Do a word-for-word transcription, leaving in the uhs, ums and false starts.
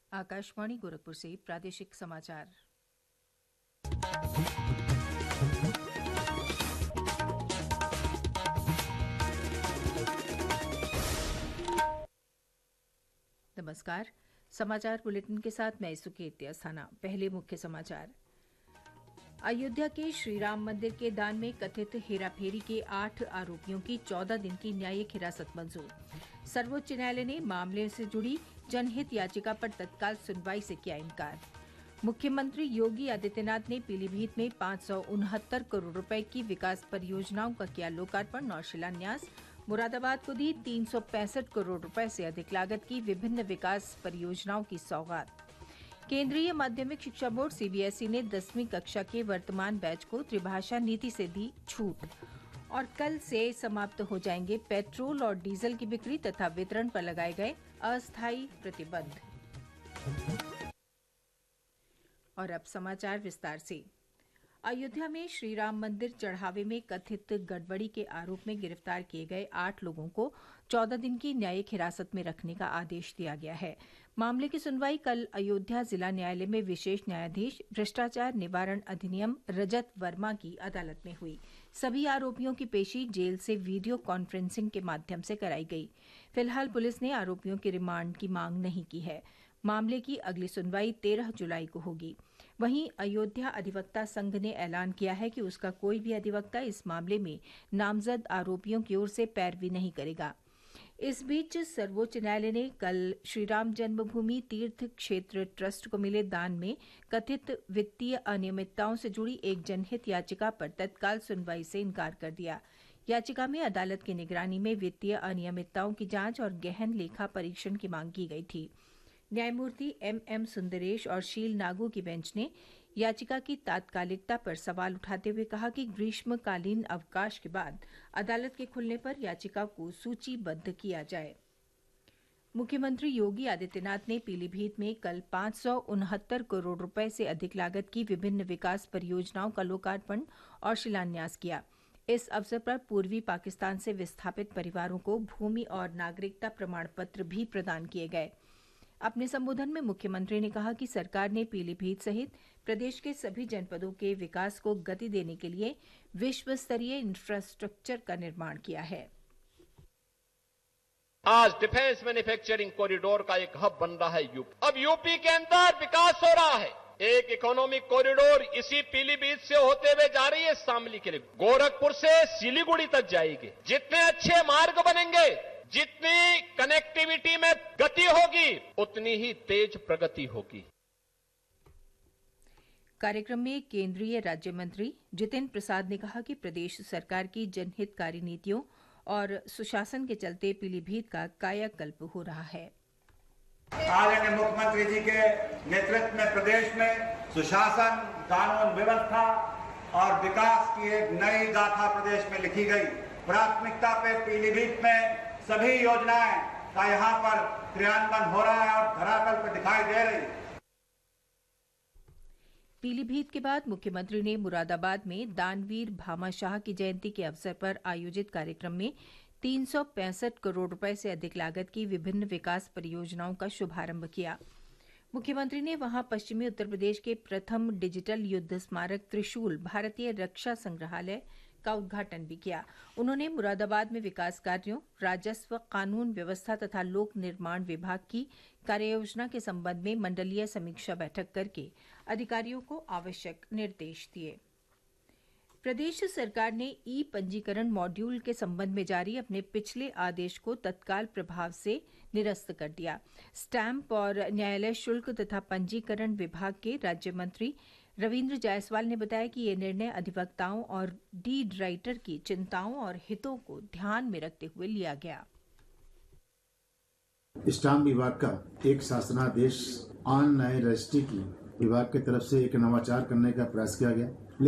आकाशवाणी गोरखपुर से प्रादेशिक समाचार। नमस्कार। समाचार बुलेटिन के साथ मैं सुकीर्ति अस्थाना। पहले मुख्य समाचार। अयोध्या के श्रीराम मंदिर के दान में कथित हेराफेरी के आठ आरोपियों की चौदह दिन की न्यायिक हिरासत मंजूर। सर्वोच्च न्यायालय ने मामले से जुड़ी जनहित याचिका पर तत्काल सुनवाई से किया इनकार। मुख्यमंत्री योगी आदित्यनाथ ने पीलीभीत में पांच सौ उनहत्तर करोड़ रुपए की विकास परियोजनाओं का किया लोकार्पण और शिलान्यास। मुरादाबाद को दी तीन सौ पैंसठ करोड़ रुपए से अधिक लागत की विभिन्न विकास परियोजनाओं की सौगात। केंद्रीय माध्यमिक शिक्षा बोर्ड सीबीएसई ने दसवीं कक्षा के वर्तमान बैच को त्रिभाषा नीति से दी छूट। और कल से समाप्त हो जाएंगे पेट्रोल और डीजल की बिक्री तथा वितरण पर लगाए गए अस्थायी प्रतिबंध। और अब समाचार विस्तार से। अयोध्या में श्रीराम मंदिर चढ़ावे में कथित गड़बड़ी के आरोप में गिरफ्तार किए गए आठ लोगों को चौदह दिन की न्यायिक हिरासत में रखने का आदेश दिया गया है। मामले की सुनवाई कल अयोध्या जिला न्यायालय में विशेष न्यायाधीश भ्रष्टाचार निवारण अधिनियम रजत वर्मा की अदालत में हुई। सभी आरोपियों की पेशी जेल से वीडियो कॉन्फ्रेंसिंग के माध्यम से कराई गई। फिलहाल पुलिस ने आरोपियों के रिमांड की मांग नहीं की है। मामले की अगली सुनवाई तेरह जुलाई को होगी। वहीं अयोध्या अधिवक्ता संघ ने ऐलान किया है कि उसका कोई भी अधिवक्ता इस मामले में नामजद आरोपियों की ओर से पैरवी नहीं करेगा। इस बीच सर्वोच्च न्यायालय ने कल श्रीराम जन्मभूमि तीर्थ क्षेत्र ट्रस्ट को मिले दान में कथित वित्तीय अनियमितताओं से जुड़ी एक जनहित याचिका पर तत्काल सुनवाई से इनकार कर दिया। याचिका में अदालत की निगरानी में वित्तीय अनियमितताओं की जांच और गहन लेखा परीक्षण की मांग की गई थी। न्यायमूर्ति एम एम सुंदरेश और शील नागू की बेंच ने याचिका की तात्कालिकता पर सवाल उठाते हुए कहा कि ग्रीष्मकालीन अवकाश के बाद अदालत के खुलने पर याचिका को सूचीबद्ध किया जाए। मुख्यमंत्री योगी आदित्यनाथ ने पीलीभीत में कल पांच सौ उनहत्तर करोड़ रुपए से अधिक लागत की विभिन्न विकास परियोजनाओं का लोकार्पण और शिलान्यास किया। इस अवसर पर पूर्वी पाकिस्तान से विस्थापित परिवारों को भूमि और नागरिकता प्रमाण पत्र भी प्रदान किए गए। अपने संबोधन में मुख्यमंत्री ने कहा कि सरकार ने पीलीभीत सहित प्रदेश के सभी जनपदों के विकास को गति देने के लिए विश्व स्तरीय इंफ्रास्ट्रक्चर का निर्माण किया है। आज डिफेंस मैन्युफैक्चरिंग कॉरिडोर का एक हब बन रहा है यूपी। अब यूपी के अंदर विकास हो रहा है। एक इकोनॉमिक कॉरिडोर इसी पीलीभीत से होते हुए जा रही है शामली के लिए, गोरखपुर से सिलीगुड़ी तक जाएगी। जितने अच्छे मार्ग बनेंगे, जितनी कनेक्टिविटी में गति होगी, उतनी ही तेज प्रगति होगी। कार्यक्रम में केंद्रीय राज्य मंत्री जितेंद्र प्रसाद ने कहा कि प्रदेश सरकार की जनहितकारी नीतियों और सुशासन के चलते पीलीभीत का कायाकल्प हो रहा है। आदरणीय मुख्यमंत्री जी के नेतृत्व में प्रदेश में सुशासन, कानून व्यवस्था और विकास की एक नई गाथा प्रदेश में लिखी गई। प्राथमिकता पे पीलीभीत में सभी योजनाएं का यहाँ पर क्रियान्वयन हो रहा है और धरातल पर दिखाई दे रही। पीलीभीत के बाद मुख्यमंत्री ने मुरादाबाद में दानवीर भामाशाह की जयंती के अवसर पर आयोजित कार्यक्रम में तीन सौ पैंसठ करोड़ रुपए से अधिक लागत की विभिन्न विकास परियोजनाओं का शुभारंभ किया। मुख्यमंत्री ने वहां पश्चिमी उत्तर प्रदेश के प्रथम डिजिटल युद्ध स्मारक त्रिशूल भारतीय रक्षा संग्रहालय का उद्घाटन भी किया। उन्होंने मुरादाबाद में विकास कार्यों, राजस्व, कानून व्यवस्था तथा लोक निर्माण विभाग की कार्ययोजना के संबंध में मंडलीय समीक्षा बैठक करके अधिकारियों को आवश्यक निर्देश दिए। प्रदेश सरकार ने ई पंजीकरण मॉड्यूल के संबंध में जारी अपने पिछले आदेश को तत्काल प्रभाव से निरस्त कर दिया। स्टैंप और न्यायालय शुल्क तथा पंजीकरण विभाग के राज्य मंत्री रविंद्र जायसवाल ने बताया कि ये निर्णय अधिवक्ताओं और डीड राइटर की चिंताओं और हितों को ध्यान में रखते हुए लिया गया। स्टाम्प विभाग का एक शासनादेश ऑनलाइन रजिस्ट्री की विभाग की तरफ से एक नवाचार करने का प्रयास किया गया।